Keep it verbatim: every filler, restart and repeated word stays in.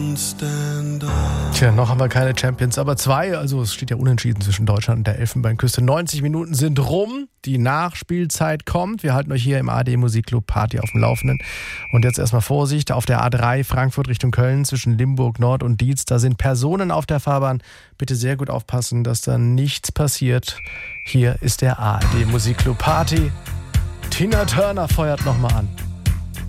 Tja, noch haben wir keine Champions, aber zwei. Also es steht ja unentschieden zwischen Deutschland und der Elfenbeinküste. neunzig Minuten sind rum. Die Nachspielzeit kommt. Wir halten euch hier im A R D Musikclub Party auf dem Laufenden. Und jetzt erstmal Vorsicht. Auf der A drei Frankfurt Richtung Köln zwischen Limburg Nord und Dietz. Da sind Personen auf der Fahrbahn. Bitte sehr gut aufpassen, dass da nichts passiert. Hier ist der A R D Musikclub Party. Tina Turner feuert nochmal an.